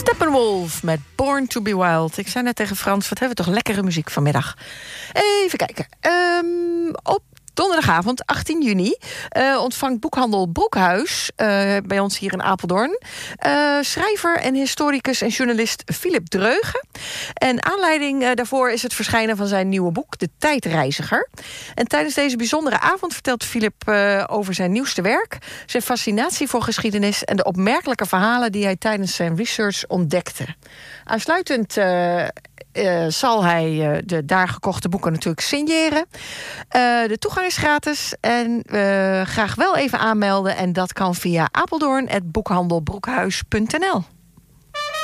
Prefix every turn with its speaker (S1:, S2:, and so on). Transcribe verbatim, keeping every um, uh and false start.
S1: Steppenwolf met Born to be Wild. Ik zei net tegen Frans, wat hebben we toch lekkere muziek vanmiddag. Even kijken. Um, op donderdagavond, achttien juni, uh, ontvangt boekhandel Broekhuis, uh, bij ons hier in Apeldoorn, uh, schrijver en historicus en journalist Philip Dreugen. En aanleiding uh, daarvoor is het verschijnen van zijn nieuwe boek, De Tijdreiziger. En tijdens deze bijzondere avond vertelt Philip uh, over zijn nieuwste werk, zijn fascinatie voor geschiedenis en de opmerkelijke verhalen die hij tijdens zijn research ontdekte. Aansluitend uh, Uh, zal hij uh, de daar gekochte boeken natuurlijk signeren. Uh, de toegang is gratis en uh, graag wel even aanmelden. En dat kan via apeldoorn punt boekhandelbroekhuis punt n l.